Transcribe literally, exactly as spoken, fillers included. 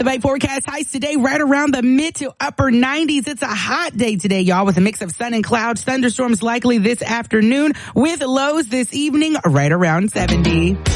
The Bay forecast highs today right around the mid to upper nineties. It's a hot day today, y'all, with a mix of sun and clouds. Thunderstorms likely this afternoon with lows this evening right around seventy.